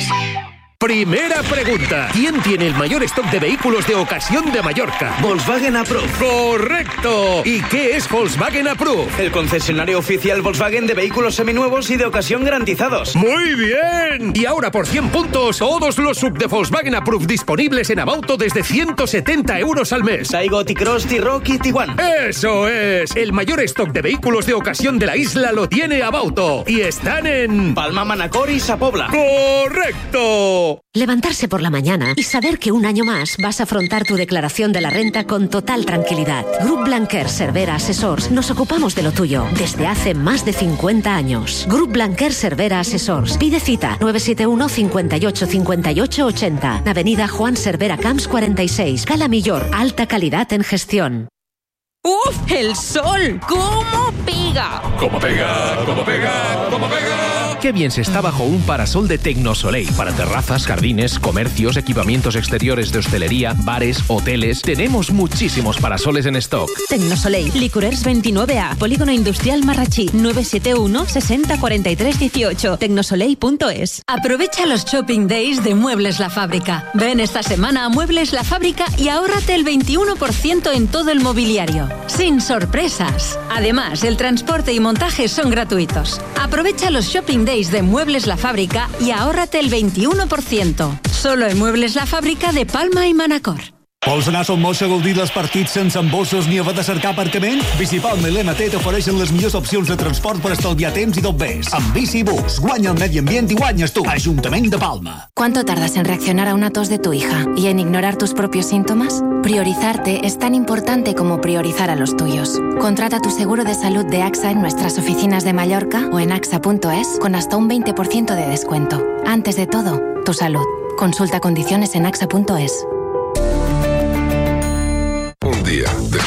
Primera pregunta. ¿Quién tiene el mayor stock de vehículos de ocasión de Mallorca? Volkswagen Approved. ¡Correcto! ¿Y qué es Volkswagen Approved? El concesionario oficial Volkswagen de vehículos seminuevos y de ocasión garantizados. ¡Muy bien! Y ahora por cien puntos, todos los sub de Volkswagen Approved disponibles en Abauto desde ciento setenta euros al mes. Taigo, T-Cross, T-Rock y Tiguan. ¡Eso es! El mayor stock de vehículos de ocasión de la isla lo tiene Abauto. Y están en Palma, Manacor y Sapobla. ¡Correcto! Levantarse por la mañana y saber que un año más vas a afrontar tu declaración de la renta con total tranquilidad. Grup Blanquer Cervera Assessors nos ocupamos de lo tuyo desde hace más de cincuenta años. Grup Blanquer Cervera Assessors. Pide cita nueve siete uno, cinco ocho, cinco ocho, ocho cero. Avenida Juan Cervera Camps cuarenta y seis. Cala Millor. Alta calidad en gestión. ¡Uf! ¡El sol! ¿Cómo pega? ¿Cómo pega? ¿Cómo pega? ¿Cómo pega? Qué bien se está bajo un parasol de Tecnosoleil. Para terrazas, jardines, comercios, equipamientos exteriores de hostelería, bares, hoteles. Tenemos muchísimos parasoles en stock. Tecnosoleil, Licorers veintinueve A, Polígono Industrial Marrachí, nueve siete uno, sesenta, cuarenta y tres, dieciocho, tecnosoleil punto es. Aprovecha los Shopping Days de Muebles La Fábrica. Ven esta semana a Muebles La Fábrica y ahórrate el veintiuno por ciento en todo el mobiliario. Sin sorpresas. Además, el transporte y montaje son gratuitos. Aprovecha los Shopping Days de Muebles La Fábrica y ahórrate el veintiuno por ciento. Solo en Muebles La Fábrica de Palma y Manacor. Vols anar a Son Moix a gaudir dels partits sense embossos ni haver de cercar aparcament? Bicipalma i l'M T t'ofereixen les millors opcions de transport per estalviar temps i tot ves. Amb Bicibús, guanya el medi ambient i guanyes tu. Ajuntament de Palma. ¿Cuánto tardas en reaccionar a una tos de tu hija y en ignorar tus propios síntomas? Priorizarte es tan importante como priorizar a los tuyos. Contrata tu seguro de salud de AXA en nuestras oficinas de Mallorca o en axa punto es con hasta un veinte por ciento de descuento. Antes de todo, tu salud. Consulta condiciones en axa punto es. Un día descubre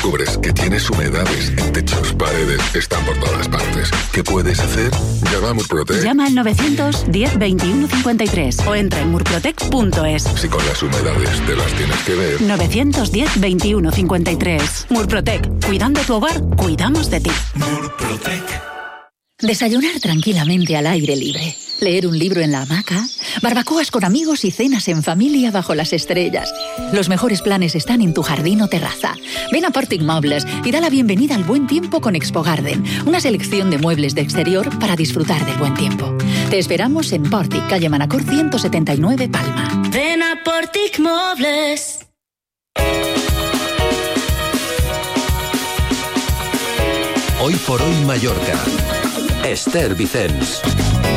descubres que tienes humedades en techos, paredes, están por todas partes. ¿Qué puedes hacer? Llama a Murprotec. Llama al novecientos diez veintiuno cincuenta y tres o entra en murprotec punto es. Si con las humedades te las tienes que ver. novecientos diez veintiuno cincuenta y tres. Murprotec. Cuidando tu hogar, cuidamos de ti. Murprotec. Desayunar tranquilamente al aire libre, leer un libro en la hamaca, barbacoas con amigos y cenas en familia bajo las estrellas. Los mejores planes están en tu jardín o terraza. Ven a Portic Mobles y da la bienvenida al buen tiempo con Expo Garden, una selección de muebles de exterior para disfrutar del buen tiempo. Te esperamos en Portic, calle Manacor ciento setenta y nueve, Palma. Ven a Portic Mobles. Hoy por hoy Mallorca. Esther Vicens.